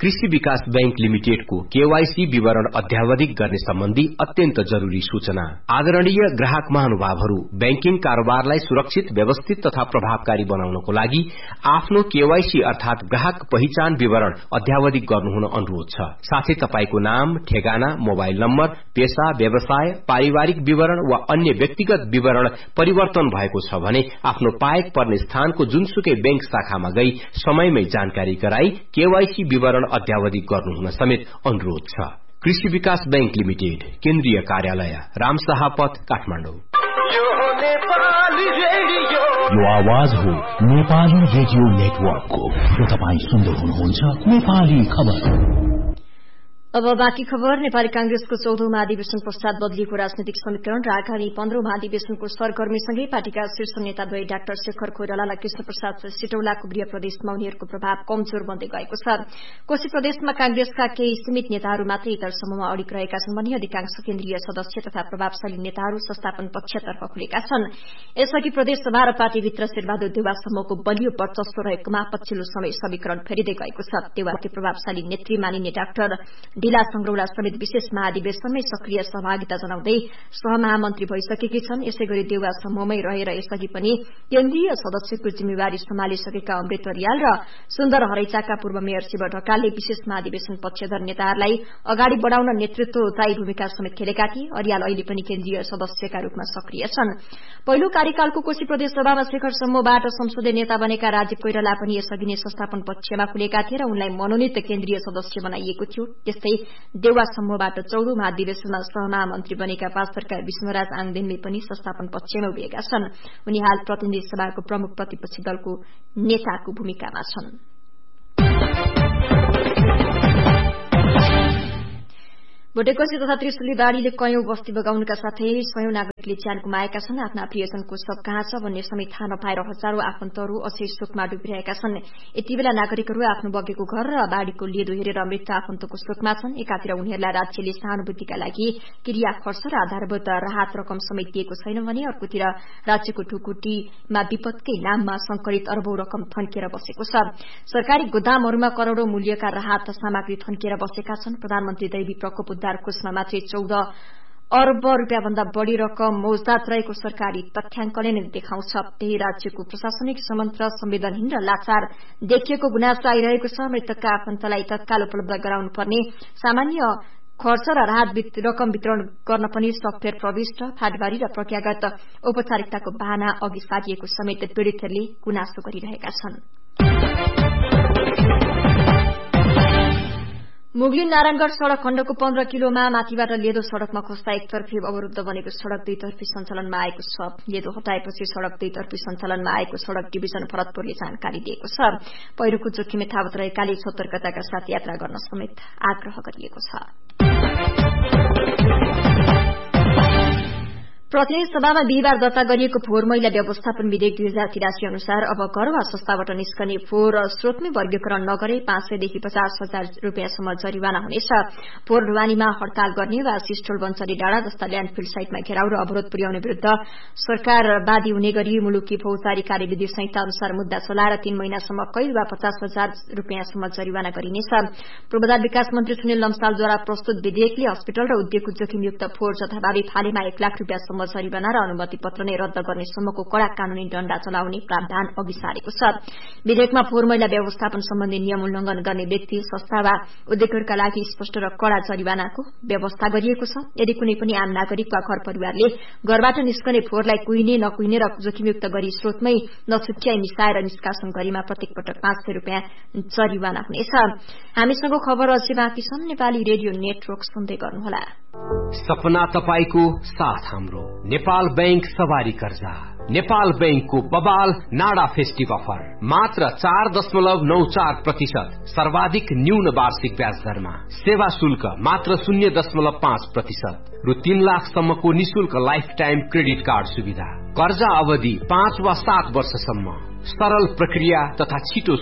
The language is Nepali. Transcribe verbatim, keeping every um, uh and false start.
कृषि विकास बैंक लिमिटेडको केवाईसी विवरण अध्यावधिक गर्ने सम्बन्धी अत्यन्त जरूरी सूचना। आदरणीय ग्राहक महानुभावहरू, बैंकिङ कारोबारलाई सुरक्षित, व्यवस्थित तथा प्रभावकारी बनाउनको लागि आफ्नो केवाईसी अर्थात ग्राहक पहिचान विवरण अध्यावधिक गर्नुहुन अनुरोध छ। साथै तपाईको नाम, ठेगाना, मोबाइल नम्बर, पेशा, व्यवसाय, पारिवारिक विवरण वा अन्य व्यक्तिगत विवरण परिवर्तन भएको छ भने आफ्नो पाएक पर्ने स्थानको जुनसुकै बैंक शाखामा गई समयमै जानकारी गराई केवाईसी विवरण अध्यावधिक गर्नुहुन समेत अनुरोध छ। कृषि विकास बैंक लिमिटेड, केन्द्रीय कार्यालय, रामशाह पथ, काठमाडौँ। यो आवाज हो नेपाली रेडियो नेटवर्कको। र तपाईँ सुन्दै हुनुहुन्छ नेपाली खबर। अब बाँकी खबर। नेपाली कांग्रेसको चौधौं महाधिवेशन पश्चात बदलिएको राजनैतिक समीकरण र आगामी पन्ध्रौं महाधिवेशनको सरगर्मीसँगै पार्टीका शीर्ष नेताद्वय डाक्टर शेखर कोइराला र कृष्ण प्रसाद सिटौलाको गृह प्रदेशमा उनीहरूको प्रभाव कमजोर बन्दै गएको छ। कोशी प्रदेशमा कांग्रेसका केही सीमित नेताहरू मात्रै इतर समूहमा अडिग रहेका छन् भने अधिकांश केन्द्रीय सदस्य तथा प्रभावशाली नेताहरू संस्थापन पक्षतर्फ खुलेका छन्। यसअघि प्रदेशसभा र पार्टीभित्र शेरबहादुर देउवा समूहको बलियो वर्चस्व रहेकोमा पछिल्लो समय समीकरण फेरिँदै गएको छ। देउवाकै प्रभावशाली नेत्री मानिने डाक्टर ढिला संग्रौला समेत विशेष महाधिवेशनमै सक्रिय सहभागिता जनाउँदै सहमहामन्त्री भइसकेकी छन्। यसैगरी देउवा समूहमै रहेर यसअघि पनि केन्द्रीय सदस्यको जिम्मेवारी सम्हालिसकेका अमृत रियाल र सुन्दर हरैचाका पूर्व मेयर शिव ढकालले विशेष महाधिवेशन पक्षधर नेताहरूलाई अगाडि बढ़ाउन नेतृत्वदायी भूमिका समेत खेलेका थिए। रियाल अहिले पनि केन्द्रीय सदस्यका रूपमा सक्रिय छन्। पहिलो कार्यकालको कोशी प्रदेश सभामा शेखर समूहबाट संसदीय नेता बनेका राजीव कोइराला पनि यसअघि नै संस्थापन पक्षमा खुलेका थिए र उनलाई मनोनित केन्द्रीय सदस्य बनाइएको थियो। त्यस्तै देउवा समूहबाट चौधौं महाधिवेशनमा सहमहामन्त्री बनेका पास्टरका विष्णुराज आङदेनले पनि संस्थापन पक्षमा उभिएका छन्। उनी हाल प्रतिनिधि सभाको प्रमुख प्रतिपक्षी दलको नेताको भूमिकामा छन्। भोटेकोशी तथा त्रिशुली बाढ़ीले कयौं बस्ती बगाउनुका साथै सयौं नागरिकले ज्यान गुमाएका छन्। आफ्ना प्रियजनको शव कहाँ छ भन्ने समेत थाहा नपाएर हजारौं आफन्तहरू अझै शोकमा डुबिरहेका छन्। यति बेला नागरिकहरू आफ्नो बगेको घर र बाढ़ीको लेदो हेरेर मृत आफन्तको शोकमा छन्। एकातिर उनीहरूलाई राज्यले सहानुभूतिका लागि क्रिया खर्च र आधारभूत राहत रकम समेत दिएको छैन भने अर्कोतिर राज्यको ढुकुटीमा विपदकै नाममा संकलित अरबौं रकम थन्किएर बसेको छ। सरकारी गोदामहरूमा करोड़ौं मूल्यका राहत सामग्री थन्किएर बसेका छन्। प्रधानमन्त्री दैवी प्रकोप उद्धार कोषमा मात्रै चौध अर्ब रूपियाँ भन्दा बढ़ी रकम मौजदात रहेको सरकारी तथ्याङ्कले नै देखाउँछ। त्यही राज्यको प्रशासनिक समन्त्र संवेदनहीन र लाचार देखिएको गुनासो आइरहेको छ। मृतकका आफन्तलाई तत्काल उपलब्ध गराउनुपर्ने सामान्य खर्च र राहत रकम वितरण गर्न पनि सफ्टवेयर प्रविष्ट फाँटबारी र प्रक्रियागत औपचारिकताको बहाना अघि सारिएको समेत पीड़ितहरूले गुनासो गरिरहेका छन्। मुगलिन नारायणगढ़ सड़क खण्डको पन्ध्र किलोमा माथिबाट लेदो सड़कमा खस्दा एकतर्फी अवरूद्ध बनेको सड़क दुईतर्फी सञ्चालनमा आएको छ। लेदो हटाएपछि सड़क दुईतर्फी सञ्चालनमा आएको सड़क डिभिजन भरतपुरले जानकारी दिएको छ। पहिरोको जोखिम यथावत रहेकाले सतर्कताका साथ यात्रा गर्न समेत आग्रह गरिएको छ। प्रतिनिधि सभामा बिहिबार दर्ता गरिएको फोहोर मैला व्यवस्थापन विधेयक दुई हजार तिरासी अनुसार अब घर वा संस्थाबाट निस्कने फोहोर स्रोतमै वर्गीकरण नगरे पाँच सयदेखि पचास हजार रूपियाँसम्म जरिवाना हुनेछ। फोहोर ढुवानीमा हड़ताल गर्ने वा सिस्टोल बन्चरी डाँडा जस्ता ल्याण्डफिल साइटमा घेराउ र अवरोध पुर्याउने विरूद्ध सरकारवादी हुने गरी मुलुकी फौजदारी कार्यविधि संहिता अनुसार मुद्दा चलाएर तीन महिनासम्म कैद वा पचास हजार रूपियाँसम्म जरिवाना गरिनेछ। पूर्वाधार विकास मन्त्री सुनिल लम्सालद्वारा प्रस्तुत विधेयकले अस्पताल र उद्योगको जोखिमयुक्त फोहोर जथाभावी फालेमा एक लाख रूपियाँसम्म जरिवाना र अनुमति पत्र नै रद्द गर्ने सम्मको कड़ा कानूनी दण्ड चलाउने प्रावधान अघि सारेको छ। विधेयकमा फोहोर मैला व्यवस्थापन सम्बन्धी नियम उल्लंघन गर्ने व्यक्ति, संस्था वा उद्योगहरूका लागि स्पष्ट र कड़ा जरिवानाको व्यवस्था गरिएको छ। यदि कुनै पनि आम नागरिक वा घर परिवारले घरबाट निस्कने फोहोरलाई कुहिने नकुहिने र जोखिमयुक्त गरी स्रोतमै नछुट्याई मिसाएर निष्कासन गरेमा प्रत्येक पटक पाँच सय रूपियाँ जरिवाना हुनेछ। हामीसँग खबर अझै बाँकी छन्। नेपाली रेडियो नेटवर्क सुन्दै गर्नुहोला। सपना तपाईको साथ हाम्रो नेपाल बैंक सवारी कर्जा। नेपाल बैंकको बबाल नाडा फेस्टिभ अफर मात्र चार दशमलव नौ चार प्रतिशत सर्वाधिक न्यून वार्षिक ब्याज दरमा, सेवा शुल्क मात्र शून्य दशमलव पाँच प्रतिशत रु तीन लाखसम्मको निशुल्क लाइफ टाइम क्रेडिट कार्ड सुविधा, कर्जा अवधि पाँच वा सात वर्षसम्म, सरल प्रक्रिया तथा छिटो